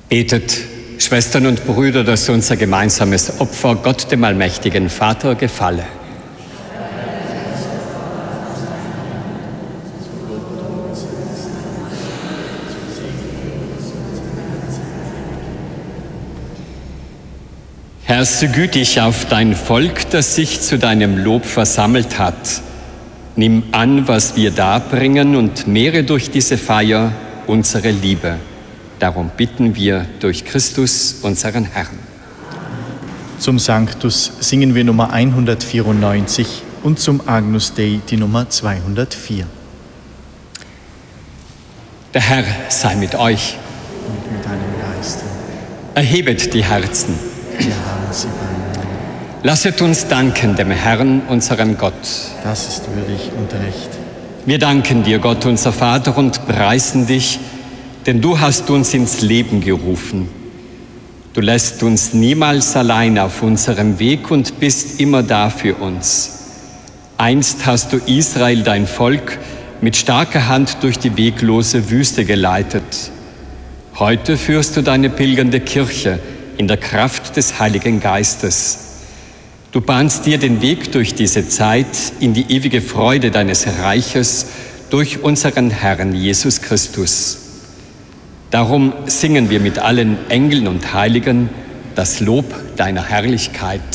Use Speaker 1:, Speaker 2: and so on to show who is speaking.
Speaker 1: Betet, Schwestern und Brüder, dass unser gemeinsames Opfer Gott, dem allmächtigen Vater, gefalle. Herr, sei gütig auf dein Volk, das sich zu deinem Lob versammelt hat. Nimm an, was wir darbringen und mehre durch diese Feier unsere Liebe. Darum bitten wir durch Christus, unseren Herrn.
Speaker 2: Zum Sanctus singen wir Nummer 194 und zum Agnus Dei die Nummer 204.
Speaker 1: Der Herr sei mit euch.
Speaker 2: Und mit deinem Geiste.
Speaker 1: Erhebet die Herzen.
Speaker 2: Wir haben sie beieinander.
Speaker 1: Lasset uns danken dem Herrn, unserem Gott.
Speaker 2: Das ist würdig und recht.
Speaker 1: Wir danken dir, Gott, unser Vater, und preisen dich, denn du hast uns ins Leben gerufen. Du lässt uns niemals allein auf unserem Weg und bist immer da für uns. Einst hast du Israel, dein Volk, mit starker Hand durch die weglose Wüste geleitet. Heute führst du deine pilgernde Kirche in der Kraft des Heiligen Geistes. Du bahnst dir den Weg durch diese Zeit in die ewige Freude deines Reiches durch unseren Herrn Jesus Christus. Darum singen wir mit allen Engeln und Heiligen das Lob deiner Herrlichkeit.